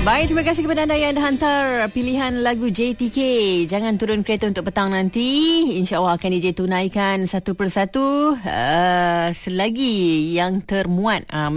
Baik, terima kasih kepada anda yang dah hantar pilihan lagu JTK. Jangan turun kereta untuk petang nanti. InsyaAllah akan DJ tunaikan satu persatu selagi yang termuat.